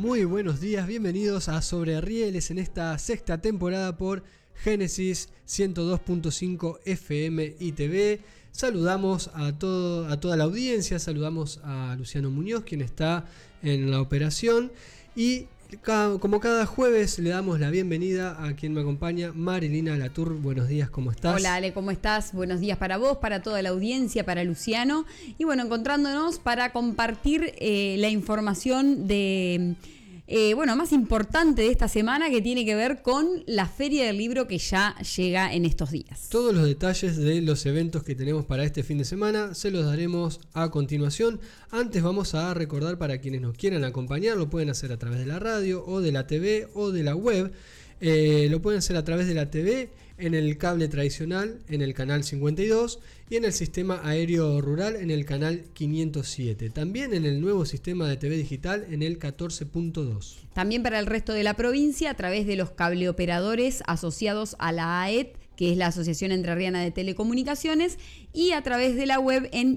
Muy buenos días, bienvenidos a Sobre Rieles en esta sexta temporada por Génesis 102.5 FM y TV. Saludamos a toda la audiencia, saludamos a Luciano Muñoz, quien está en la operación, y como cada jueves le damos la bienvenida a quien me acompaña, Marilina Latour. Buenos días, ¿cómo estás? Hola Ale, ¿cómo estás? Buenos días para vos, para toda la audiencia, para Luciano. Y bueno, encontrándonos para compartir la información de más importante de esta semana, que tiene que ver con la Feria del Libro que ya llega en estos días. Todos los detalles de los eventos que tenemos para este fin de semana se los daremos a continuación. Antes vamos a recordar, para quienes nos quieran acompañar, lo pueden hacer a través de la radio o de la TV o de la web. Lo pueden hacer a través de la TV, en el cable tradicional, en el canal 52, y en el sistema aéreo rural, en el canal 507. También en el nuevo sistema de TV digital, en el 14.2. También para el resto de la provincia, a través de los cableoperadores asociados a la AET, que es la Asociación Entrerriana de Telecomunicaciones, y a través de la web en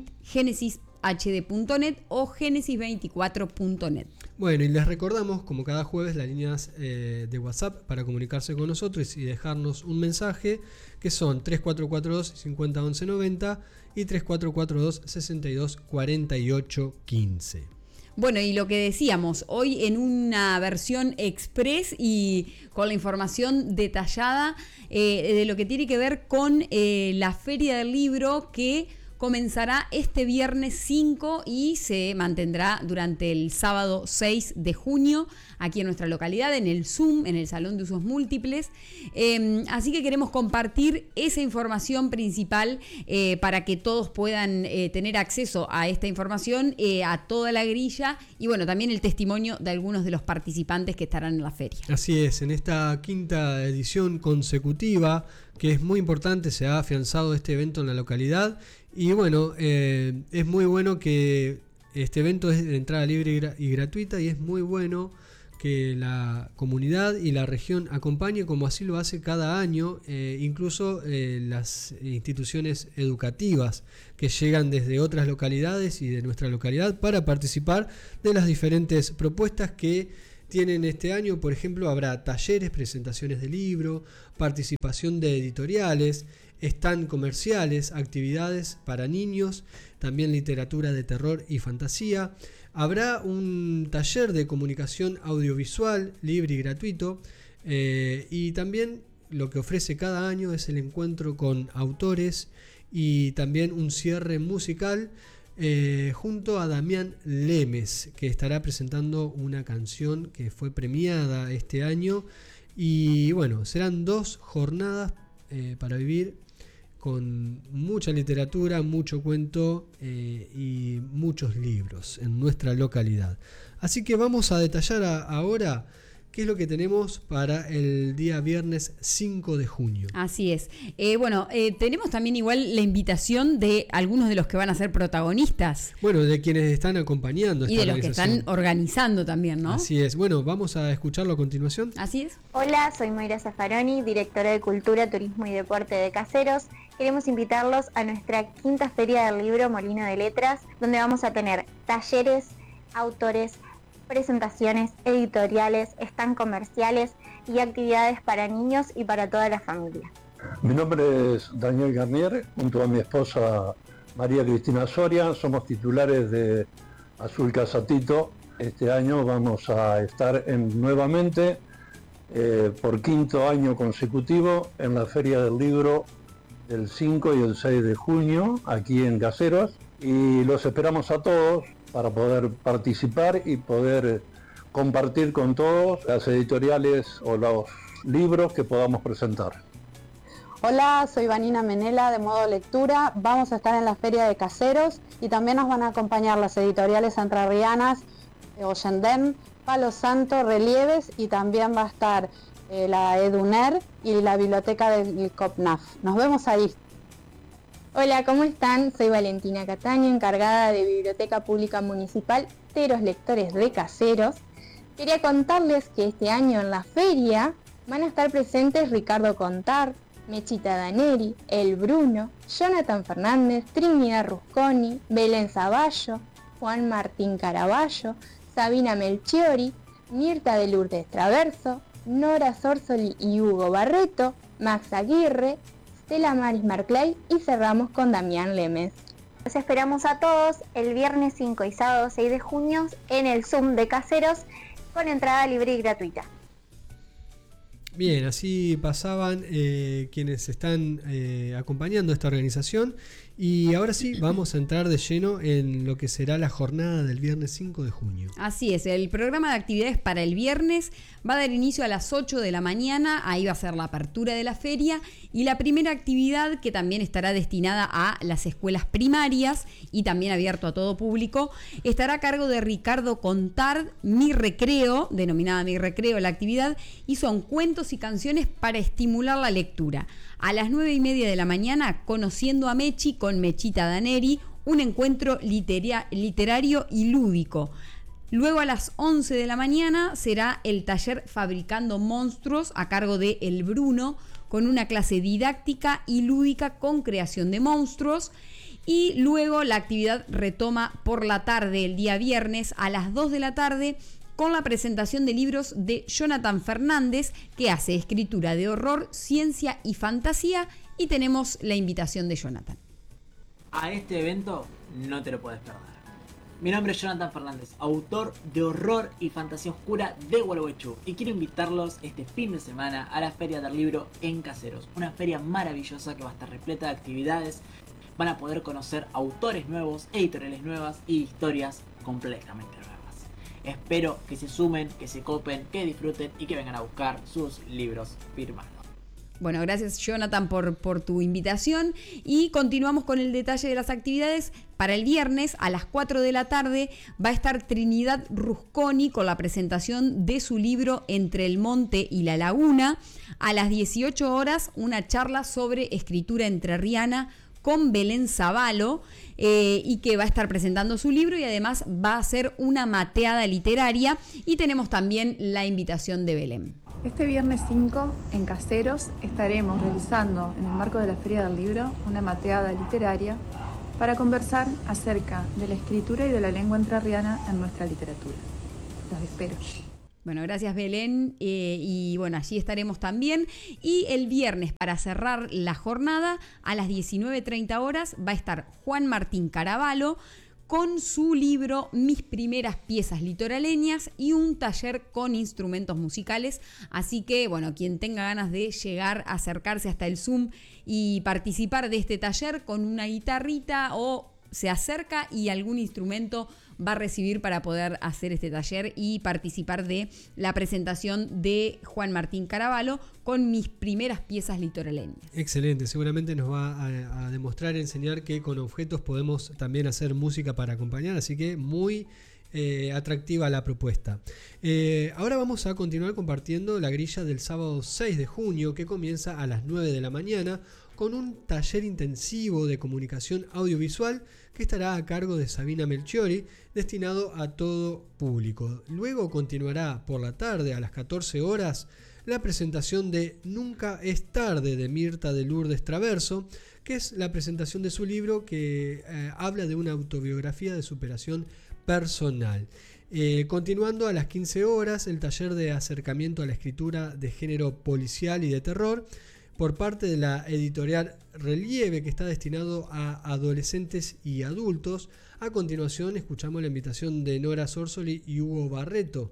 geneshd.net o genesis24.net. Bueno, y les recordamos, como cada jueves, las líneas de WhatsApp para comunicarse con nosotros y dejarnos un mensaje, que son 3442 50 11 90 y 3442 62 48 15. Bueno, y lo que decíamos, hoy en una versión express y con la información detallada de lo que tiene que ver con la Feria del Libro, que comenzará este viernes 5 y se mantendrá durante el sábado 6 de junio aquí en nuestra localidad, en el Zoom, en el Salón de Usos Múltiples. Así que queremos compartir esa información principal para que todos puedan tener acceso a esta información, a toda la grilla, y bueno, también el testimonio de algunos de los participantes que estarán en la feria. Así es, en esta quinta edición consecutiva, que es muy importante, se ha afianzado este evento en la localidad. Y bueno, es muy bueno que este evento es de entrada libre y gratuita, y es muy bueno que la comunidad y la región acompañe, como así lo hace cada año, incluso las instituciones educativas que llegan desde otras localidades y de nuestra localidad para participar de las diferentes propuestas que tienen este año. Por ejemplo, habrá talleres, presentaciones de libro, participación de editoriales, stand comerciales, actividades para niños, también literatura de terror y fantasía. Habrá un taller de comunicación audiovisual libre y gratuito, y también lo que ofrece cada año es el encuentro con autores y también un cierre musical junto a Damián Lemes, que estará presentando una canción que fue premiada este año. Y bueno, serán 2 jornadas para vivir con mucha literatura, mucho cuento y muchos libros en nuestra localidad. Así que vamos a detallar ahora qué es lo que tenemos para el día viernes 5 de junio. Así es. Tenemos también igual la invitación de algunos de los que van a ser protagonistas. Bueno, de quienes están acompañando. Y de los que están organizando también, ¿no? Así es. Bueno, vamos a escucharlo a continuación. Así es. Hola, soy Moira Zaffaroni, directora de Cultura, Turismo y Deporte de Caseros. Queremos invitarlos a nuestra quinta Feria del Libro Molino de Letras, donde vamos a tener talleres, autores, presentaciones, editoriales, stand comerciales y actividades para niños y para toda la familia. Mi nombre es Daniel Garnier, junto a mi esposa María Cristina Soria, somos titulares de Azul Casatito. Este año vamos a estar nuevamente por quinto año consecutivo en la Feria del Libro del 5 y el 6 de junio aquí en Caseros, y los esperamos a todos para poder participar y poder compartir con todos las editoriales o los libros que podamos presentar. Hola, soy Vanina Menela de Modo Lectura. Vamos a estar en la Feria de Caseros y también nos van a acompañar las editoriales entrerrianas Ollendem, Palo Santo, Relieves, y también va a estar la EDUNER y la biblioteca del COPNAF. Nos vemos ahí. Hola, ¿cómo están? Soy Valentina Cataño, encargada de Biblioteca Pública Municipal de los Lectores de Caseros. Quería contarles que este año en la feria van a estar presentes Ricardo Contar, Mechita Daneri, El Bruno, Jonathan Fernández, Trinidad Rusconi, Belén Zavallo, Juan Martín Caraballo, Sabina Melchiori, Mirta de Lourdes Traverso, Nora Sorsoli y Hugo Barreto, Max Aguirre, Stella Maris Marclay y cerramos con Damián Lemes. Los esperamos a todos el viernes 5 y sábado 6 de junio en el Zoom de Caseros con entrada libre y gratuita. Bien, así pasaban quienes están acompañando esta organización y ahora sí vamos a entrar de lleno en lo que será la jornada del viernes 5 de junio. Así es, el programa de actividades para el viernes va a dar inicio a las 8 de la mañana, ahí va a ser la apertura de la feria y la primera actividad que también estará destinada a las escuelas primarias y también abierto a todo público, estará a cargo de Ricardo Contard, Mi Recreo, denominada Mi Recreo la actividad, y son cuentos y canciones para estimular la lectura. A las 9:30 de la mañana, Conociendo a Mechi con Mechita Daneri, un encuentro literario y lúdico. Luego a las 11 de la mañana será el taller Fabricando Monstruos a cargo de El Bruno, con una clase didáctica y lúdica con creación de monstruos. Y luego la actividad retoma por la tarde, el día viernes, a las 2 de la tarde, con la presentación de libros de Jonathan Fernández, que hace escritura de horror, ciencia y fantasía, y tenemos la invitación de Jonathan. A este evento no te lo puedes perder. Mi nombre es Jonathan Fernández, autor de horror y fantasía oscura de Gualeguaychú, y quiero invitarlos este fin de semana a la Feria del Libro en Caseros, una feria maravillosa que va a estar repleta de actividades. Van a poder conocer autores nuevos, editoriales nuevas y historias completamente nuevas. Espero que se sumen, que se copen, que disfruten y que vengan a buscar sus libros firmados. Bueno, gracias Jonathan por tu invitación y continuamos con el detalle de las actividades. Para el viernes a las 4 de la tarde va a estar Trinidad Rusconi con la presentación de su libro Entre el Monte y la Laguna. A las 18 horas una charla sobre escritura entrerriana con Belén Zavalo y que va a estar presentando su libro y además va a hacer una mateada literaria y tenemos también la invitación de Belén. Este viernes 5 en Caseros estaremos realizando en el marco de la Feria del Libro una mateada literaria para conversar acerca de la escritura y de la lengua entrerriana en nuestra literatura. Los espero. Bueno, gracias Belén y bueno, allí estaremos también. Y el viernes, para cerrar la jornada, a las 19:30 horas va a estar Juan Martín Caravalo con su libro Mis primeras piezas litoraleñas y un taller con instrumentos musicales. Así que, bueno, quien tenga ganas de llegar, acercarse hasta el Zoom y participar de este taller con una guitarrita o se acerca y algún instrumento va a recibir para poder hacer este taller y participar de la presentación de Juan Martín Caravalo con Mis primeras piezas litoraleñas. Excelente, seguramente nos va a demostrar, enseñar que con objetos podemos también hacer música para acompañar, así que muy atractiva la propuesta. Ahora vamos a continuar compartiendo la grilla del sábado 6 de junio que comienza a las 9 de la mañana con un taller intensivo de comunicación audiovisual que estará a cargo de Sabina Melchiori, destinado a todo público. Luego continuará por la tarde a las 14 horas la presentación de Nunca es tarde de Mirta de Lourdes Traverso, que es la presentación de su libro que habla de una autobiografía de superación personal. Continuando a las 15 horas el taller de acercamiento a la escritura de género policial y de terror por parte de la editorial Relieve, que está destinado a adolescentes y adultos. A continuación escuchamos la invitación de Nora Sorsoli y Hugo Barreto.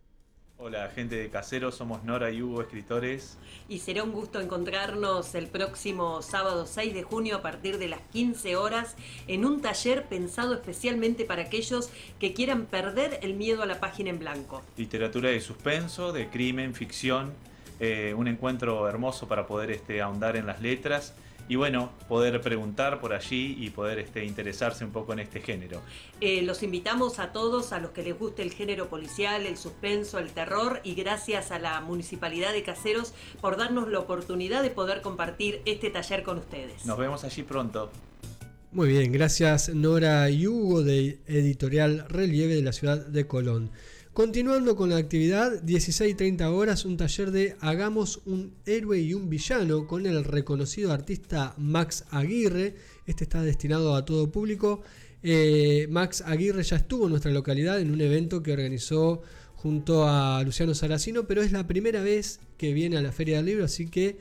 Hola gente de Caseros, somos Nora y Hugo, escritores. Y será un gusto encontrarnos el próximo sábado 6 de junio a partir de las 15 horas en un taller pensado especialmente para aquellos que quieran perder el miedo a la página en blanco. Literatura de suspenso, de crimen, ficción, un encuentro hermoso para poder ahondar en las letras y bueno, poder preguntar por allí y poder interesarse un poco en este género. Los invitamos a todos, a los que les guste el género policial, el suspenso, el terror, y gracias a la Municipalidad de Caseros por darnos la oportunidad de poder compartir este taller con ustedes. Nos vemos allí pronto. Muy bien, gracias Nora y Hugo de Editorial Relieve de la ciudad de Colón. Continuando con la actividad, 16:30 horas, un taller de Hagamos un héroe y un villano con el reconocido artista Max Aguirre. Este está destinado a todo público. Max Aguirre ya estuvo en nuestra localidad en un evento que organizó junto a Luciano Saracino, pero es la primera vez que viene a la Feria del Libro, así que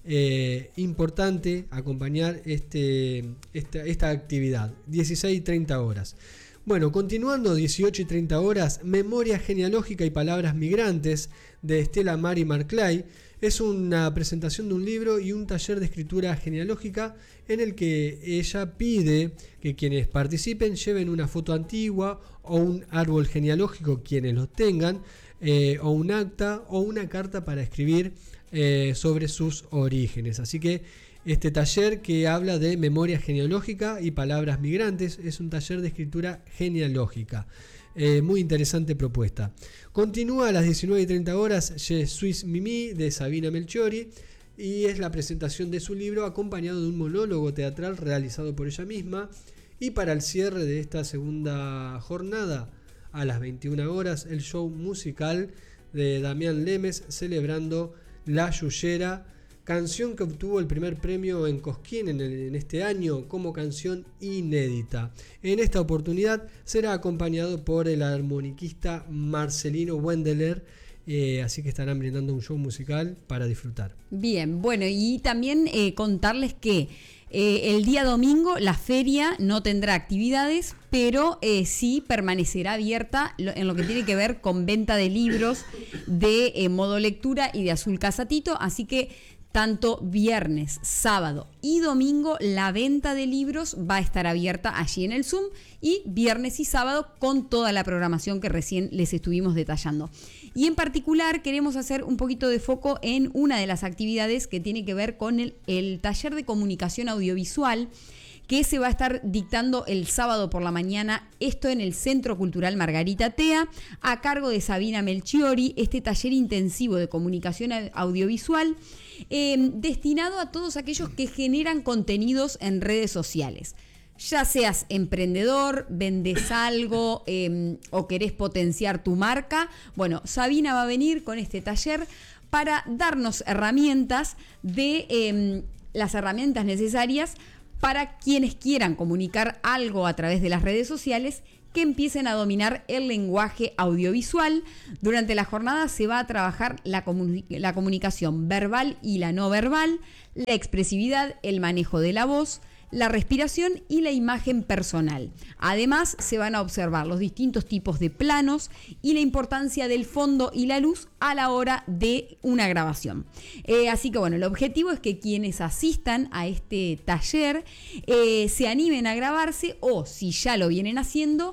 importante acompañar esta actividad, 16 y 30 horas. Bueno, continuando, 18 y 30 horas, Memoria genealógica y palabras migrantes de Estela Mari Marclay. Es una presentación de un libro y un taller de escritura genealógica en el que ella pide que quienes participen lleven una foto antigua o un árbol genealógico, quienes lo tengan, o un acta o una carta para escribir sobre sus orígenes. Así que este taller, que habla de memoria genealógica y palabras migrantes, es un taller de escritura genealógica. Muy interesante propuesta. Continúa a las 19 y 30 horas Je suis Mimi de Sabina Melchiori, y es la presentación de su libro acompañado de un monólogo teatral realizado por ella misma. Y para el cierre de esta segunda jornada, a las 21 horas, el show musical de Damián Lemes celebrando La Yuyera, canción que obtuvo el primer premio en Cosquín en este año como canción inédita. En esta oportunidad será acompañado por el armoniquista Marcelino Wendeler, así que estarán brindando un show musical para disfrutar. Bien, bueno, y también contarles que el día domingo la feria no tendrá actividades, pero sí permanecerá abierta en lo que tiene que ver con venta de libros de Modo Lectura y de Azul Casatito, así que tanto viernes, sábado y domingo la venta de libros va a estar abierta allí en el Zoom, y viernes y sábado con toda la programación que recién les estuvimos detallando. Y en particular queremos hacer un poquito de foco en una de las actividades que tiene que ver con el taller de comunicación audiovisual, que se va a estar dictando el sábado por la mañana, esto en el Centro Cultural Margarita Tea, a cargo de Sabina Melchiori, este taller intensivo de comunicación audiovisual, destinado a todos aquellos que generan contenidos en redes sociales. Ya seas emprendedor, vendes algo o querés potenciar tu marca, bueno, Sabina va a venir con este taller para darnos herramientas las herramientas necesarias para quienes quieran comunicar algo a través de las redes sociales, que empiecen a dominar el lenguaje audiovisual. Durante la jornada se va a trabajar la comunicación verbal y la no verbal, la expresividad, el manejo de la voz, la respiración y la imagen personal. Además, se van a observar los distintos tipos de planos y la importancia del fondo y la luz a la hora de una grabación. Así que bueno, el objetivo es que quienes asistan a este taller se animen a grabarse, o si ya lo vienen haciendo,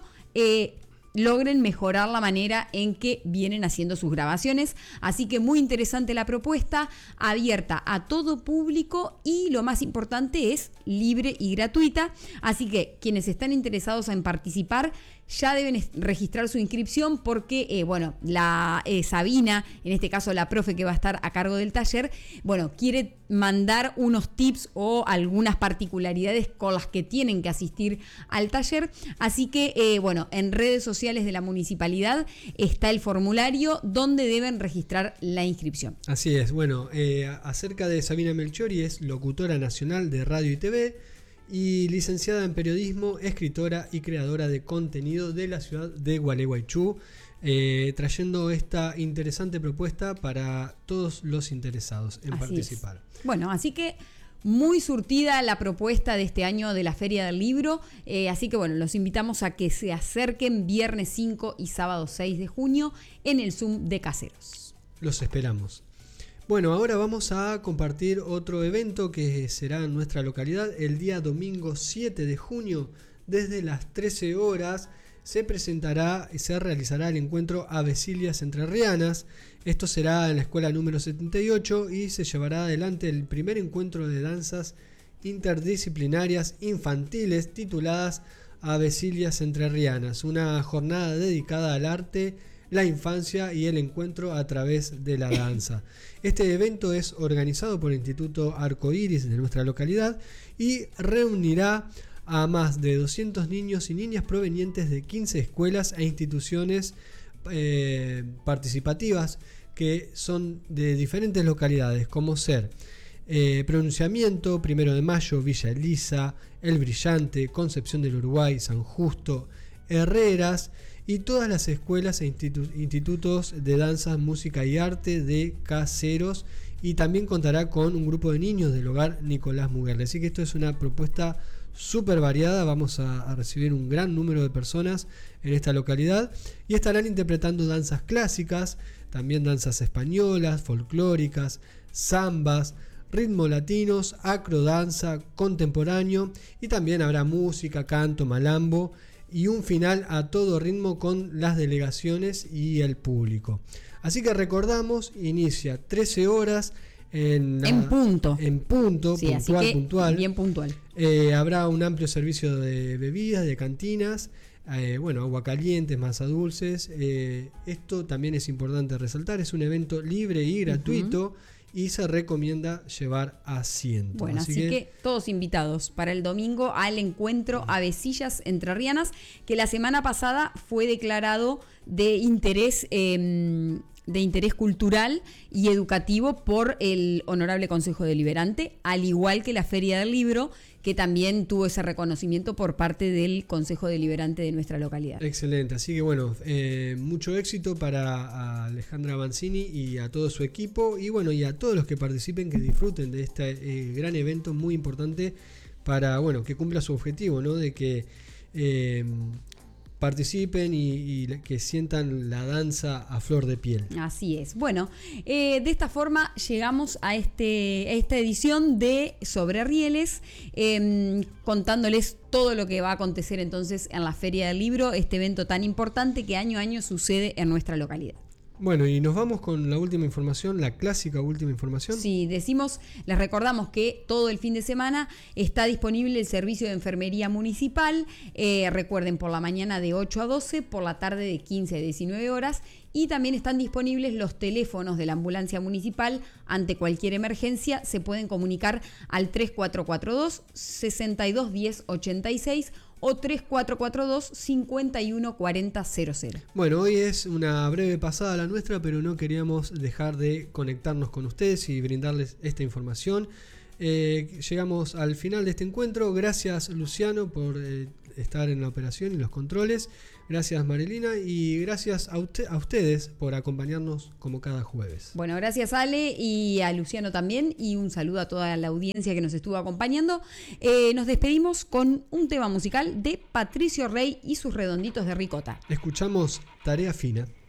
logren mejorar la manera en que vienen haciendo sus grabaciones. Así que muy interesante la propuesta, abierta a todo público y lo más importante es libre y gratuita. Así que quienes están interesados en participar ya deben registrar su inscripción, porque la Sabina, en este caso la profe que va a estar a cargo del taller, quiere mandar unos tips o algunas particularidades con las que tienen que asistir al taller. Así que en redes sociales de la municipalidad está el formulario donde deben registrar la inscripción. Así es. Acerca de Sabina Melchiori, es locutora nacional de radio y TV y licenciada en periodismo, escritora y creadora de contenido de la ciudad de Gualeguaychú, trayendo esta interesante propuesta para todos los interesados en participar. Así que muy surtida la propuesta de este año de la Feria del Libro, así que los invitamos a que se acerquen viernes 5 y sábado 6 de junio en el Zoom de Caseros. Los esperamos. Ahora vamos a compartir otro evento que será en nuestra localidad el día domingo 7 de junio. Desde las 13 horas se realizará el encuentro Avecilias Entrerrianas. Esto será en la escuela número 78 y se llevará adelante el primer encuentro de danzas interdisciplinarias infantiles tituladas Avecilias Entrerrianas, una jornada dedicada al arte, la infancia y el encuentro a través de la danza. Este evento es organizado por el Instituto Arcoíris de nuestra localidad y reunirá a más de 200 niños y niñas provenientes de 15 escuelas e instituciones participativas que son de diferentes localidades, como ser Pronunciamiento, 1 de Mayo, Villa Elisa, El Brillante, Concepción del Uruguay, San Justo, Herreras y todas las escuelas e institutos de danza, música y arte de Caseros, y también contará con un grupo de niños del hogar Nicolás Muguerle. Así que esto es una propuesta súper variada. Vamos a recibir un gran número de personas en esta localidad y estarán interpretando danzas clásicas, también danzas españolas, folclóricas, zambas, ritmos latinos, acrodanza, contemporáneo, y también habrá música, canto, malambo y un final a todo ritmo con las delegaciones y el público. Así que recordamos, inicia 13 horas en punto, sí, puntual. Bien puntual. Habrá un amplio servicio de bebidas, de cantinas, agua caliente, masa dulces. Esto también es importante resaltar, es un evento libre y gratuito. Y se recomienda llevar asiento. Bueno, así que todos invitados para el domingo al encuentro Avecillas Entrerrianas, que la semana pasada fue declarado de interés cultural y educativo por el Honorable Consejo Deliberante, al igual que la Feria del Libro, que también tuvo ese reconocimiento por parte del Consejo Deliberante de nuestra localidad. Excelente, así que bueno, mucho éxito para Alejandra Mancini y a todo su equipo, y bueno, y a todos los que participen, que disfruten de este gran evento muy importante para, bueno, que cumpla su objetivo, ¿no? De que participen y que sientan la danza a flor de piel. Así es. Bueno, de esta forma llegamos a esta edición de Sobre Rieles, contándoles todo lo que va a acontecer entonces en la Feria del Libro, este evento tan importante que año a año sucede en nuestra localidad. Bueno, y nos vamos con la última información, la clásica última información. Sí, les recordamos que todo el fin de semana está disponible el servicio de enfermería municipal. Recuerden, por la mañana de 8 a 12, por la tarde de 15 a 19 horas. Y también están disponibles los teléfonos de la ambulancia municipal. Ante cualquier emergencia se pueden comunicar al 3442 6210 86 o 3442 51 40 00. Bueno, hoy es una breve pasada la nuestra, pero no queríamos dejar de conectarnos con ustedes y brindarles esta información. Llegamos al final de este encuentro. Gracias, Luciano, por estar en la operación y los controles. Gracias, Marilina, y gracias a ustedes por acompañarnos como cada jueves. Bueno, gracias, Ale, y a Luciano también, y un saludo a toda la audiencia que nos estuvo acompañando. Nos despedimos con un tema musical de Patricio Rey y sus Redonditos de Ricota. Escuchamos Tarea Fina.